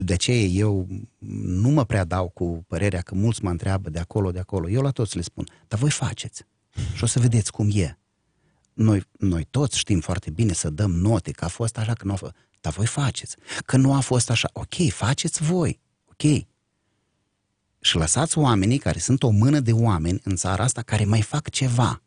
De ce eu nu mă prea dau cu părerea că mulți mă întreabă de acolo, de acolo. Eu la toți le spun, dar voi faceți și o să vedeți cum e. Noi toți știm foarte bine să dăm note, că a fost așa, că nu a fost. Dar voi faceți. Că nu a fost așa. Ok, faceți voi. Ok. Și lăsați oamenii care sunt o mână de oameni în țara asta care mai fac ceva.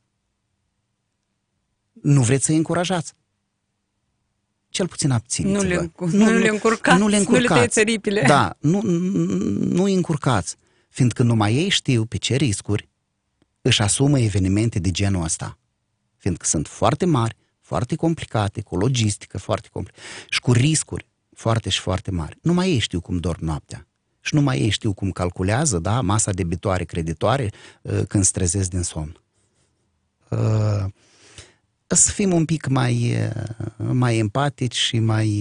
Nu vreți să-i încurajați? Cel puțin abțineți-vă. Nu le încurcați, nu le tăieți ripile. Da, nu îi încurcați. Fiindcă numai ei știu pe ce riscuri își asumă evenimente de genul ăsta. Fiindcă sunt foarte mari, foarte complicate, cu logistică foarte complicată și cu riscuri foarte și foarte mari. Numai ei știu cum dorm noaptea. Și numai ei știu cum calculează, da, masa debitoare, creditoare, când se trezesc din somn. Să fim un pic mai empatici și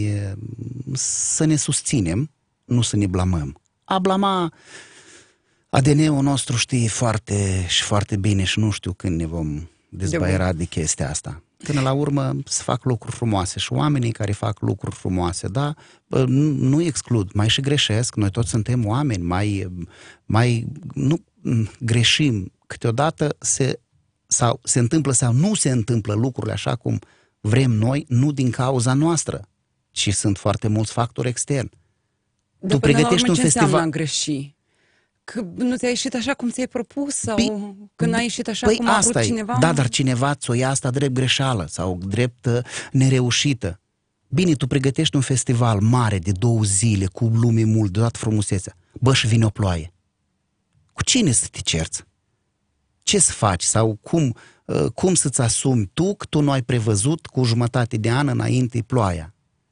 să ne susținem, nu să ne blamăm. A blama ADN-ul nostru știe foarte și foarte bine și nu știu când ne vom dezbăiera de chestia asta. Până la urmă se fac lucruri frumoase și oamenii care fac lucruri frumoase, da, nu exclud, mai și greșesc, noi toți suntem oameni, nu greșim, câteodată se întâmplă sau nu se întâmplă lucrurile așa cum vrem noi, nu din cauza noastră, ci sunt foarte mulți factori externi. Tu pregătești un festival. Ce înseamnă greși? Că nu ți-a ieșit așa cum ți-ai propus sau că n-a ieșit așa cum a vrut cineva? Da, dar cineva ți-o ia asta drept greșeală sau drept nereușită. Bine, tu pregătești un festival mare de 2 zile, cu lume mult, de toată frumusețea. Bă, și vine o ploaie. Cu cine să te cerți? Ce să faci? Sau cum să-ți asumi tu că tu nu ai prevăzut cu jumătate de an înainte ploaia?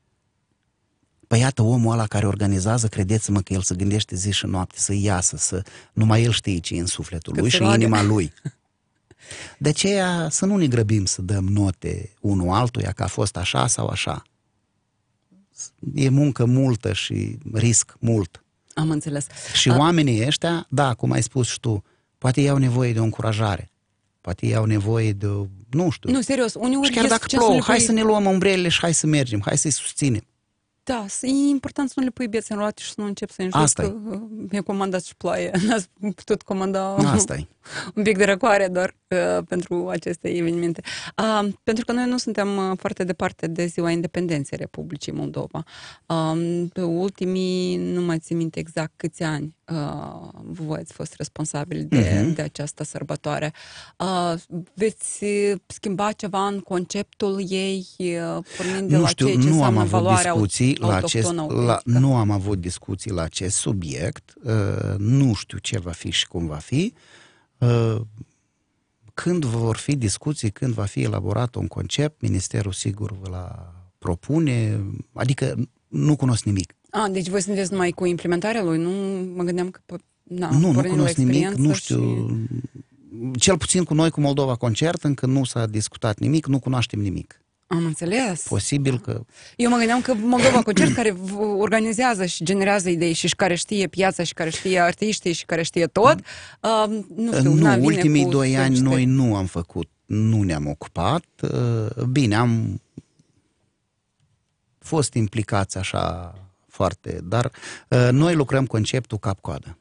Păi iată, omul ăla care organizează, credeți-mă că el se gândește zi și noapte să iasă, numai el știe ce e în sufletul lui și în inima lui. De aceea să nu ne grăbim să dăm note unul altuia că a fost așa sau așa. E muncă multă și risc mult. Am înțeles. Și oamenii ăștia, da, cum ai spus și tu, poate iau nevoie de o încurajare. Poate iau nevoie de, nu știu. Nu, serios, uneori și chiar dacă plouă, hai să ne luăm umbrelele și hai să mergem, hai să-i susținem. Da, e important să nu le pui bețe în roate și să nu începi să înjuri că mi-a comandat și ploaie. N-ați putut comanda un pic de răcoare doar pentru aceste evenimente. Pentru că noi nu suntem foarte departe de ziua independenței Republicii Moldova. Pe ultimii, nu mai țin minte exact câți ani, voi ați fost responsabili de această sărbătoare. Veți schimba ceva în conceptul ei, pornind de la ceea ce înseamnă valoarea autohtonă? Nu am avut discuții la acest subiect. Nu știu ce va fi și cum va fi. Când vor fi discuții, când va fi elaborat un concept, Ministerul sigur va propune, adică nu cunosc nimic. Deci voi sunteți numai cu implementarea lui? Nu mă gândeam că... Nu cunosc nimic, nu știu... Cel puțin cu noi, cu Moldova Concert, încă nu s-a discutat nimic, nu cunoaștem nimic. Am înțeles. Posibil că... Eu mă gândeam că Moldova Concert, care organizează și generează idei și care știe piața și care știe artiștii și care știe tot, nu știu, nu, ultimii 2 ani noi nu am făcut, nu ne-am ocupat. Bine, am fost implicați așa foarte, dar noi lucrăm conceptul cap-coadă.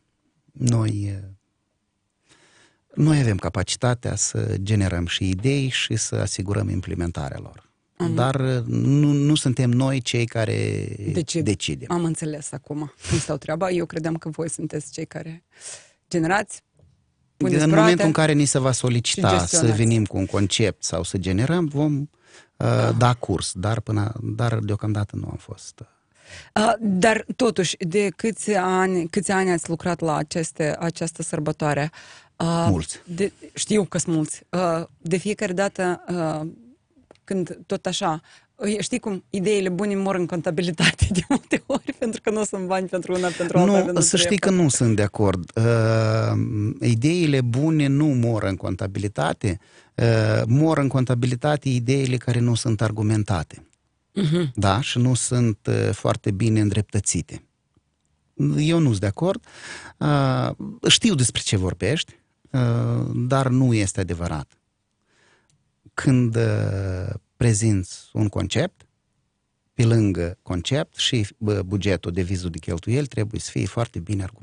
Noi avem capacitatea să generăm și idei și să asigurăm implementarea lor. Dar nu suntem noi cei care decidem. Am înțeles acum. Nu stau treaba. Eu credeam că voi sunteți cei care generați, puneți în momentul în care ni se va solicita să venim cu un concept sau să generăm, vom da curs. Dar deocamdată nu am fost... Dar totuși, de câți ani ați lucrat la această sărbătoare? Mulți. Știu că sunt mulți. De fiecare dată, când tot așa, știi cum, ideile bune mor în contabilitate de multe ori, pentru că nu sunt bani pentru una, pentru alta. Nu, să știi că nu sunt de acord. Ideile bune nu mor în contabilitate, mor în contabilitate ideile care nu sunt argumentate. Da, și nu sunt foarte bine îndreptățite. Eu nu sunt de acord. Știu despre ce vorbești, dar nu este adevărat. Când prezinți un concept, pe lângă concept și bugetul de vizul de cheltuieli trebuie să fie foarte bine argumentat.